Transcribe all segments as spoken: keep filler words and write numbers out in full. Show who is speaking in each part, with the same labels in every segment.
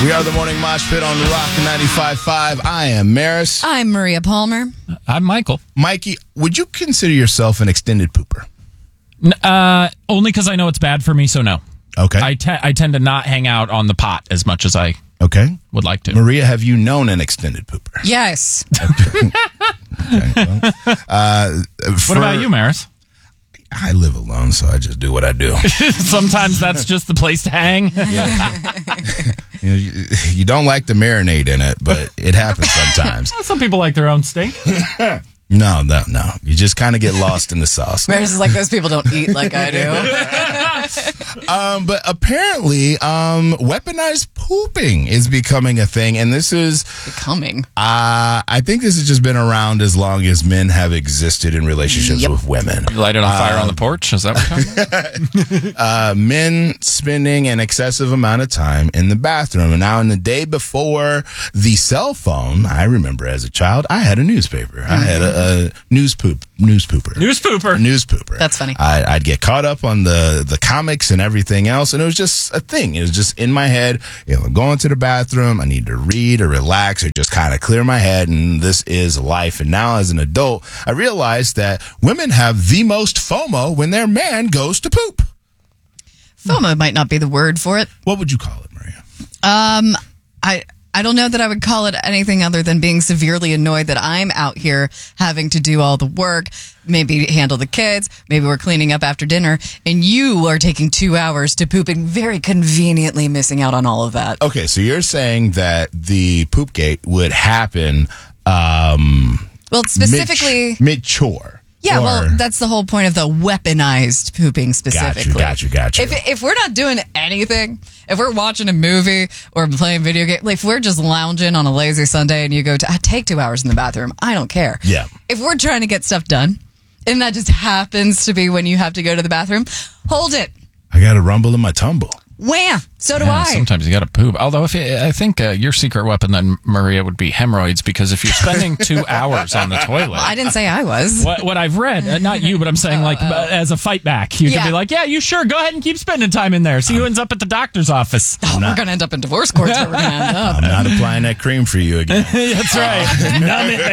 Speaker 1: We are the Morning Mosh Pit on Rock ninety-five point five. I am Maris.
Speaker 2: I'm Maria Palmer.
Speaker 3: I'm Michael.
Speaker 1: Mikey, would you consider yourself an extended pooper?
Speaker 3: N- uh, only because I know it's bad for me, so no.
Speaker 1: Okay.
Speaker 3: I, te- I tend to not hang out on the pot as much as I
Speaker 1: okay.
Speaker 3: would like to.
Speaker 1: Maria, have you known an extended pooper?
Speaker 2: Yes.
Speaker 1: Okay. Well, uh,
Speaker 3: what
Speaker 1: for,
Speaker 3: about you, Maris?
Speaker 1: I live alone, so I just do what I do.
Speaker 3: Sometimes that's just the place to hang.
Speaker 1: You know, you, you don't like to marinate in it, but it happens sometimes.
Speaker 3: Some people like their own steak.
Speaker 1: No, no, no. You just kind of get lost in the sauce.
Speaker 2: Maris is like, those people don't eat like I do.
Speaker 1: um, but apparently, um, weaponized pooping is becoming a thing, and this is
Speaker 2: Becoming.
Speaker 1: Uh, I think this has just been around as long as men have existed in relationships
Speaker 2: Yep.
Speaker 1: with women.
Speaker 3: You light it on fire on the porch? Is that what you're talking about?
Speaker 1: Uh, men spending an excessive amount of time in the bathroom. And now, in the day before the cell phone, I remember as a child, I had a newspaper. I had a, a news poop, news pooper.
Speaker 3: News pooper.
Speaker 1: News pooper.
Speaker 2: That's funny.
Speaker 1: I, I'd get caught up on the, the comics and everything else, and it was just a thing. It was just in my head. You know, going to the bathroom, I need to read or relax or just kind of clear my head, and this is life. And now, as an adult, I realized that women have the most FOMO when their man goes to poop.
Speaker 2: FOMO might not be the word for it.
Speaker 1: What would you call it, Maria?
Speaker 2: Um, I I don't know that I would call it anything other than being severely annoyed that I'm out here having to do all the work, maybe handle the kids, maybe we're cleaning up after dinner, and you are taking two hours to poop and very conveniently missing out on all of that.
Speaker 1: Okay, so you're saying that the poop gate would happen um,
Speaker 2: Well, specifically...
Speaker 1: mid chore.
Speaker 2: Yeah,
Speaker 1: or,
Speaker 2: well, that's the whole point of the weaponized pooping specifically.
Speaker 1: Got you, got you, got you.
Speaker 2: If, if we're not doing anything, if we're watching a movie or playing video game, like if we're just lounging on a lazy Sunday and you go to, I take two hours in the bathroom, I don't care.
Speaker 1: Yeah.
Speaker 2: If we're trying to get stuff done, and that just happens to be when you have to go to the bathroom, hold it.
Speaker 1: I got a rumble in my tumble.
Speaker 2: Wham! So do
Speaker 3: Yeah,
Speaker 2: I.
Speaker 3: sometimes you got to poop. Although, if you, I think uh, your secret weapon then, Maria, would be hemorrhoids, because if you're spending two hours on the toilet,
Speaker 2: I didn't say I was.
Speaker 3: what, what I've read, uh, not you, but I'm saying like uh, as a fight back, you
Speaker 2: Yeah.
Speaker 3: could be like, yeah, you sure, go ahead and keep spending time in there. See who ends up at the doctor's office.
Speaker 2: Oh, we're going to end up in divorce courts where we're going to end up.
Speaker 1: I'm not applying that cream for you again.
Speaker 3: That's right. Numb it,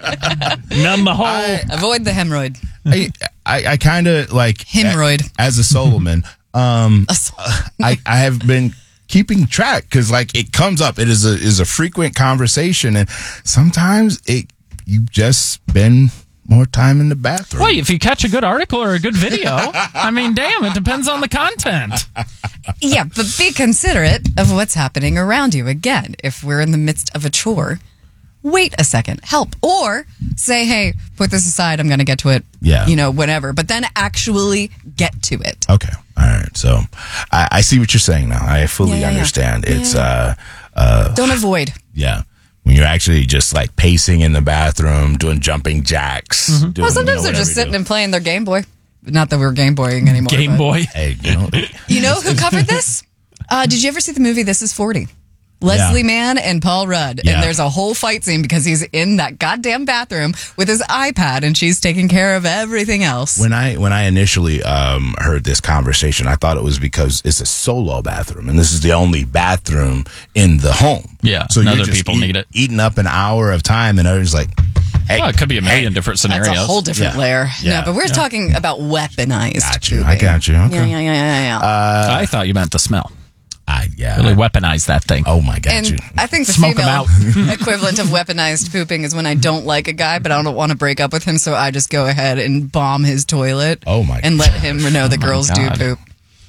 Speaker 3: baby. Numb the hole.
Speaker 1: I,
Speaker 2: Avoid the hemorrhoid.
Speaker 1: I, I, I kind of like
Speaker 2: Hemorrhoid.
Speaker 1: a- as a soloman. Um,
Speaker 2: A sol-
Speaker 1: I, I have been keeping track because like it comes up. It is a is a frequent conversation, and sometimes it you just spend more time in the bathroom.
Speaker 3: Well, if you catch a good article or a good video, I mean, damn, it depends on the content.
Speaker 2: Yeah, but be considerate of what's happening around you. Again, if we're in the midst of a chore, wait a second, help. Or say, hey, put this aside, I'm going to get to it,
Speaker 1: Yeah.
Speaker 2: you know, whatever. But then actually get to it.
Speaker 1: Okay, all right. So I, I see what you're saying now. I fully
Speaker 2: Yeah, yeah, yeah.
Speaker 1: understand. It's
Speaker 2: Yeah.
Speaker 1: uh uh
Speaker 2: Don't avoid.
Speaker 1: yeah. When you're actually just like pacing in the bathroom, doing jumping jacks.
Speaker 3: Mm-hmm.
Speaker 1: Doing,
Speaker 2: Well, sometimes
Speaker 1: you know,
Speaker 2: they're
Speaker 1: whatever
Speaker 2: just
Speaker 1: you
Speaker 2: sitting
Speaker 1: do.
Speaker 2: and playing their Game Boy. Not that we're Game Boying anymore.
Speaker 3: Game
Speaker 2: but-
Speaker 3: Boy.
Speaker 1: Hey, you know,
Speaker 2: You know who covered this? Uh, did you ever see the movie This Is forty? Leslie
Speaker 1: Yeah.
Speaker 2: Mann and Paul Rudd.
Speaker 1: Yeah.
Speaker 2: And there's a whole fight scene because he's in that goddamn bathroom with his iPad and she's taking care of everything else.
Speaker 1: when I when I initially um, heard this conversation, I thought it was because it's a solo bathroom, and this is the only bathroom in the home.
Speaker 3: Yeah,
Speaker 1: so
Speaker 3: and
Speaker 1: you're
Speaker 3: other
Speaker 1: just
Speaker 3: people
Speaker 1: eat-
Speaker 3: need it.
Speaker 1: eating up an hour of time, and others like, hey,
Speaker 3: Well, it could be a million
Speaker 1: hey,
Speaker 3: different
Speaker 2: That's
Speaker 3: scenarios.
Speaker 2: a whole different
Speaker 1: Yeah.
Speaker 2: layer.
Speaker 1: Yeah.
Speaker 2: No, but we're
Speaker 1: Yeah.
Speaker 2: talking about weaponized.
Speaker 1: Got you. I
Speaker 2: pooping.
Speaker 1: got you. Okay.
Speaker 2: Yeah, yeah, yeah, yeah, yeah.
Speaker 3: I thought you meant the smell.
Speaker 1: I, yeah.
Speaker 3: Really weaponize that thing.
Speaker 1: Oh my, got
Speaker 2: and
Speaker 1: you.
Speaker 2: I think the
Speaker 3: Smoke 'em
Speaker 2: female equivalent of weaponized pooping is when I don't like a guy, but I don't want to break up with him, so I just go ahead and bomb his toilet.
Speaker 1: Oh my
Speaker 2: And let him know that
Speaker 3: Oh my
Speaker 2: girls do
Speaker 3: God.
Speaker 2: poop.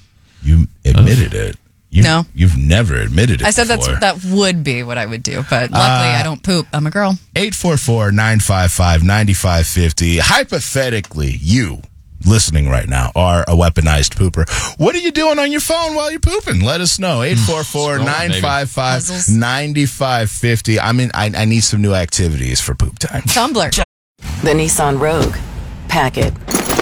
Speaker 1: You admitted it. You,
Speaker 2: No.
Speaker 1: You've never admitted it.
Speaker 2: I said that's
Speaker 1: before.
Speaker 2: that would be what I would do, but luckily
Speaker 1: Uh,
Speaker 2: I don't poop. I'm a girl.
Speaker 1: eight four four, nine five five, nine five five zero. Hypothetically, you listening right now are a weaponized pooper. What are you doing on your phone while you're pooping? Let us know. eight four four, nine five five, nine five five zero. I mean, I, I need some new activities for poop time.
Speaker 2: Tumblr.
Speaker 4: The Nissan Rogue. Pack it.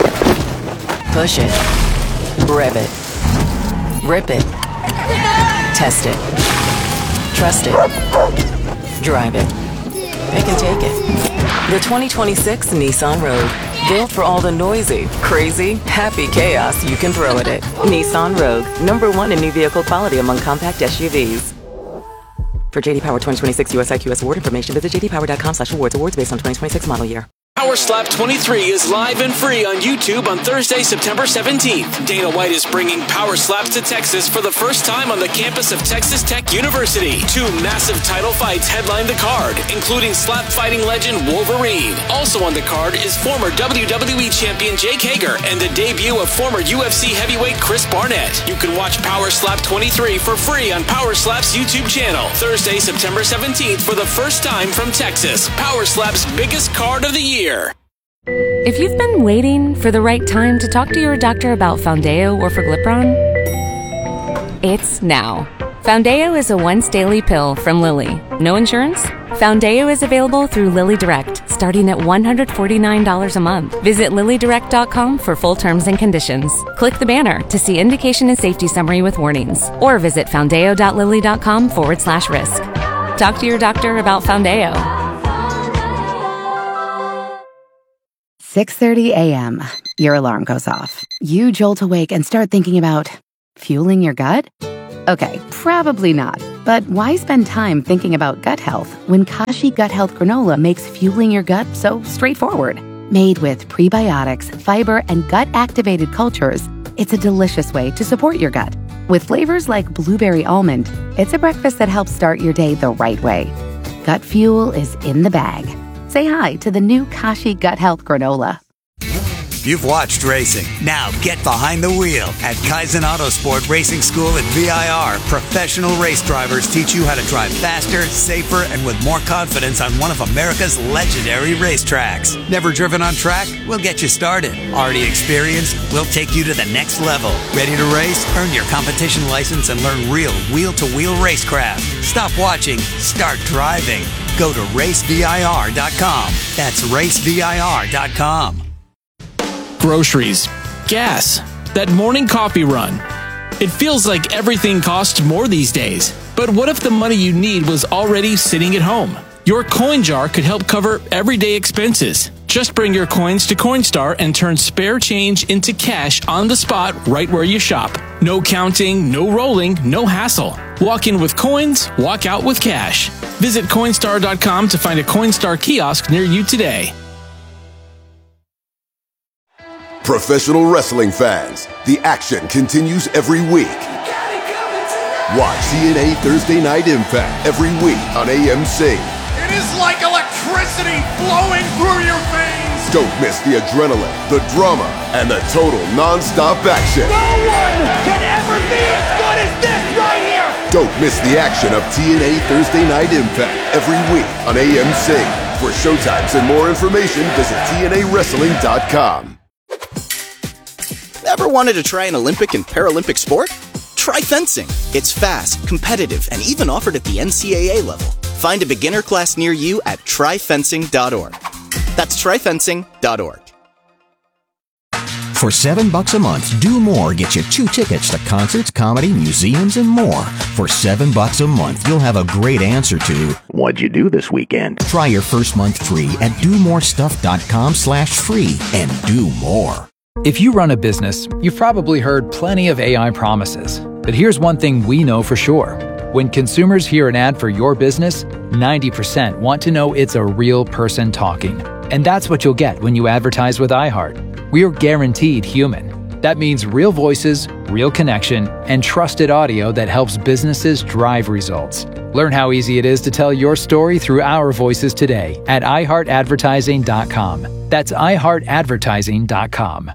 Speaker 4: Push it. Rev it. Rip it. Test it. Trust it. Drive it. Pick and take it. The twenty twenty-six Nissan Rogue. Built for all the noisy, crazy, happy chaos you can throw at it. Nissan Rogue. Number one in new vehicle quality among compact S U Vs. For J D Power twenty twenty-six U S I Q S award information, visit j d power dot com slash awards. Awards based on twenty twenty-six model year.
Speaker 5: Power Slap twenty-three is live and free on YouTube on Thursday, September seventeenth. Dana White is bringing Power Slaps to Texas for the first time on the campus of Texas Tech University. Two massive title fights headline the card, including slap fighting legend Wolverine. Also on the card is former W W E champion Jake Hager and the debut of former U F C heavyweight Chris Barnett. You can watch Power Slap twenty-three for free on Power Slap's YouTube channel. Thursday, September seventeenth for the first time from Texas. Power Slap's biggest card of the year.
Speaker 6: If you've been waiting for the right time to talk to your doctor about Foundeo or Forglipron, it's now. Foundeo is a once-daily pill from Lilly. No insurance? Foundeo is available through Lilly Direct, starting at one hundred forty-nine dollars a month. Visit lilly direct dot com for full terms and conditions. Click the banner to see indication and safety summary with warnings, or visit foundeo dot lilly dot com forward slash risk. Talk to your doctor about Foundeo.
Speaker 7: six thirty a.m. Your alarm goes off. You jolt awake and start thinking about fueling your gut? Okay, probably not. But why spend time thinking about gut health when Kashi Gut Health Granola makes fueling your gut so straightforward? Made with prebiotics, fiber, and gut-activated cultures, it's a delicious way to support your gut. With flavors like blueberry almond, it's a breakfast that helps start your day the right way. Gut fuel is in the bag. Say hi to the new Kashi Gut Health Granola.
Speaker 8: You've watched racing. Now get behind the wheel. At Kaizen Autosport Racing School at V I R, professional race drivers teach you how to drive faster, safer, and with more confidence on one of America's legendary racetracks. Never driven on track? We'll get you started. Already experienced? We'll take you to the next level. Ready to race? Earn your competition license and learn real wheel-to-wheel racecraft. Stop watching. Start driving. Go to race V I R dot com. That's race V I R dot com.
Speaker 5: Groceries, gas, that morning coffee run. It feels like everything costs more these days. But what if the money you need was already sitting at home? Your coin jar could help cover everyday expenses. Just bring your coins to Coinstar and turn spare change into cash on the spot right where you shop. No counting, no rolling, no hassle. Walk in with coins, walk out with cash. Visit Coinstar dot com to find a Coinstar kiosk near you today.
Speaker 9: Professional wrestling fans, the action continues every week. Watch T N A Thursday Night Impact every week on A M C.
Speaker 10: It is like electricity flowing through your veins.
Speaker 9: Don't miss the adrenaline, the drama, and the total non-stop action.
Speaker 10: No one can ever be as good as this right here.
Speaker 9: Don't miss the action of T N A Thursday Night Impact every week on A M C. For showtimes and more information, visit T N A wrestling dot com.
Speaker 11: Ever wanted to try an Olympic and Paralympic sport? Try fencing. It's fast, competitive, and even offered at the N C A A level. Find a beginner class near you at try fencing dot org. That's try fencing dot org.
Speaker 12: For seven bucks a month, Do More gets you two tickets to concerts, comedy, museums, and more. For seven bucks a month, you'll have a great answer to what'd you do this weekend? Try your first month free at do more stuff dot com slash free and do more.
Speaker 13: If you run a business, you've probably heard plenty of A I promises. But here's one thing we know for sure. When consumers hear an ad for your business, ninety percent want to know it's a real person talking. And that's what you'll get when you advertise with iHeart. We're guaranteed human. That means real voices, real connection, and trusted audio that helps businesses drive results. Learn how easy it is to tell your story through our voices today at i heart advertising dot com. That's i heart advertising dot com.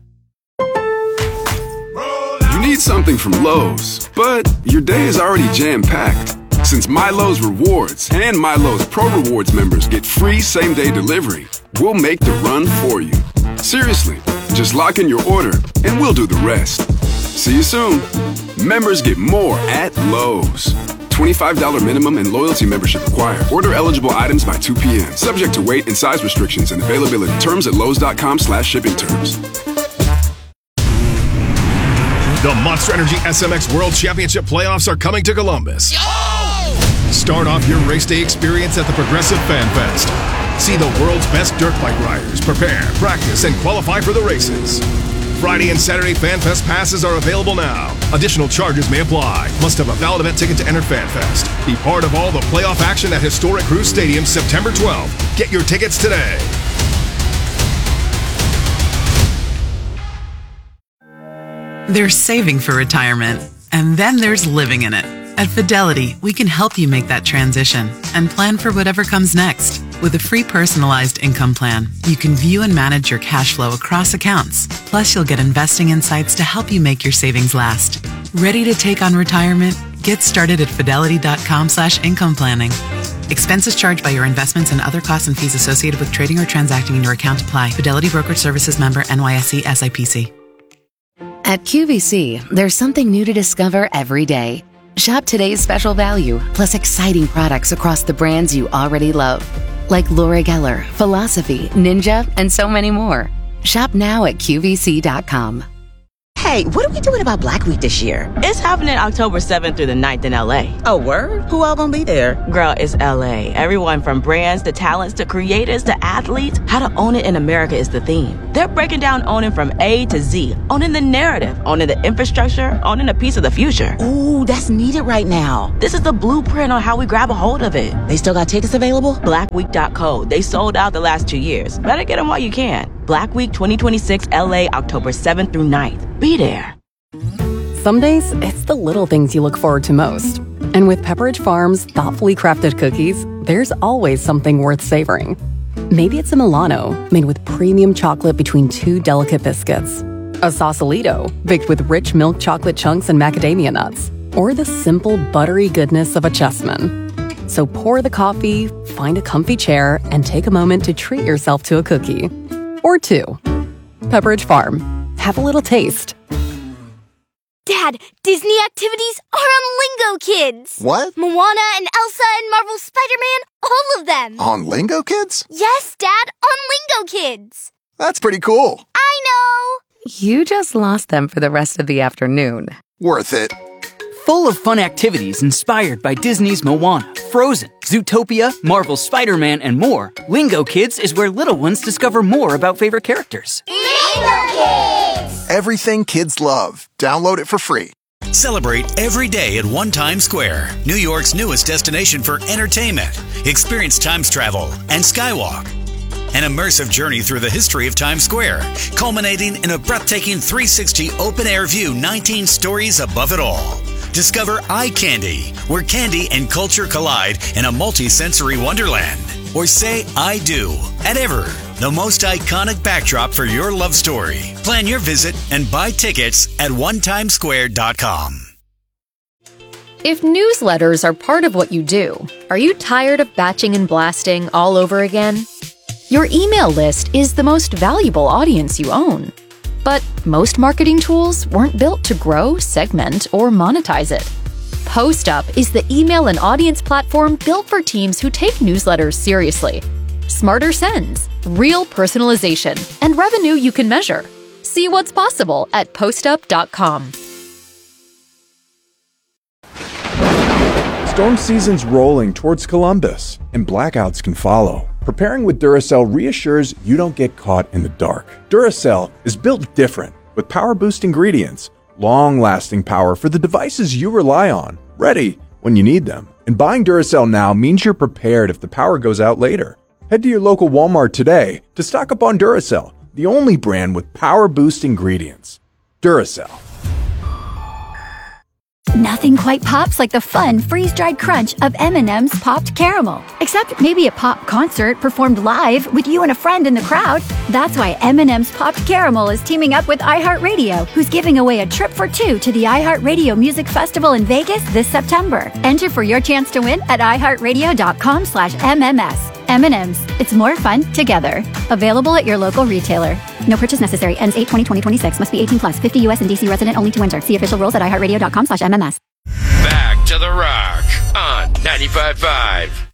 Speaker 14: You need something from Lowe's, but your day is already jam-packed. Since MyLowe's Rewards and MyLowe's Pro Rewards members get free same-day delivery, we'll make the run for you. Seriously, just lock in your order and we'll do the rest. See you soon. Members get more at Lowe's. twenty-five dollars minimum and loyalty membership required. Order eligible items by two p.m. Subject to weight and size restrictions and availability. Terms at lowes dot com slash shipping terms.
Speaker 10: The Monster Energy S M X World Championship playoffs are coming to Columbus. Oh! Start off your race day experience at the Progressive Fan Fest. See the world's best dirt bike riders prepare, practice, and qualify for the races. Friday and Saturday FanFest passes are available now. Additional charges may apply. Must have a valid event ticket to enter FanFest. Be part of all the playoff action at historic Crew Stadium September twelfth. Get your tickets today.
Speaker 15: There's saving for retirement, and then there's living in it. At Fidelity, we can help you make that transition and plan for whatever comes next. With a free personalized income plan, you can view and manage your cash flow across accounts. Plus, you'll get investing insights to help you make your savings last. Ready to take on retirement? Get started at fidelity.com slash income planning. Expenses charged by your investments and other costs and fees associated with trading or transacting in your account apply. Fidelity Brokerage Services member N Y S E S I P C.
Speaker 7: At Q V C, there's something new to discover every day. Shop today's special value, plus exciting products across the brands you already love, like Laura Geller, Philosophy, Ninja, and so many more. Shop now at Q V C dot com.
Speaker 16: Hey, what are we doing about Black Week this year? It's happening October seventh through the ninth in L A. Oh, word? Who all gonna be there? Girl, it's L A. Everyone from brands to talents to creators to athletes. How to own it in America is the theme. They're breaking down owning from A to Z. Owning the narrative, owning the infrastructure, owning a piece of the future. Ooh, that's needed right now. This is the blueprint on how we grab a hold of it. They still got tickets available? black week dot co. They sold out the last two years. Better get them while you can. Black Week twenty twenty-six L A, October seventh through ninth. Be there.
Speaker 17: Some days, it's the little things you look forward to most. And with Pepperidge Farm's thoughtfully crafted cookies, there's always something worth savoring. Maybe it's a Milano, made with premium chocolate between two delicate biscuits. A Sausalito, baked with rich milk chocolate chunks and macadamia nuts. Or the simple, buttery goodness of a Chessman. So pour the coffee, find a comfy chair, and take a moment to treat yourself to a cookie. Or two. Pepperidge Farm. Have a little taste.
Speaker 18: Dad, Disney activities are on Lingo Kids.
Speaker 19: What?
Speaker 18: Moana and Elsa and Marvel Spider-Man, all of them.
Speaker 19: On Lingo Kids?
Speaker 18: Yes, Dad, on Lingo Kids.
Speaker 19: That's pretty cool.
Speaker 18: I know.
Speaker 7: You just lost them for the rest of the afternoon.
Speaker 19: Worth it.
Speaker 20: Full of fun activities inspired by Disney's Moana, Frozen, Zootopia, Marvel's Spider-Man, and more, Lingo Kids is where little ones discover more about favorite characters.
Speaker 18: Lingo Kids!
Speaker 19: Everything kids love. Download it for free.
Speaker 21: Celebrate every day at One Times Square, New York's newest destination for entertainment. Experience Times travel and Skywalk. An immersive journey through the history of Times Square, culminating in a breathtaking three sixty open-air view, nineteen stories above it all. Discover Eye Candy, where candy and culture collide in a multi-sensory wonderland. Or say I do at Ever, the most iconic backdrop for your love story. Plan your visit and buy tickets at one times square dot com.
Speaker 22: If newsletters are part of what you do, are you tired of batching and blasting all over again? Your email list is the most valuable audience you own. But most marketing tools weren't built to grow, segment, or monetize it. PostUp is the email and audience platform built for teams who take newsletters seriously. Smarter sends, real personalization, and revenue you can measure. See what's possible at postup dot com.
Speaker 23: Storm season's rolling towards Columbus, and blackouts can follow. Preparing with Duracell reassures you don't get caught in the dark. Duracell is built different, with power-boost ingredients, long-lasting power for the devices you rely on, ready when you need them. And buying Duracell now means you're prepared if the power goes out later. Head to your local Walmart today to stock up on Duracell, the only brand with power-boost ingredients. Duracell.
Speaker 24: Nothing quite pops like the fun freeze-dried crunch of M and M's Popped Caramel. Except maybe a pop concert performed live with you and a friend in the crowd. That's why M and M's Popped Caramel is teaming up with iHeartRadio, who's giving away a trip for two to the iHeartRadio Music Festival in Vegas this September. Enter for your chance to win at iHeartRadio.com slash MMS. M and M's. It's more fun together. Available at your local retailer. No purchase necessary. Ends eight twenty twenty twenty-six. Must be eighteen plus. fifty U S and D C resident only to enter. See official rules at iHeartRadio.com slash MMS.
Speaker 25: Back to the Rock on ninety-five point five.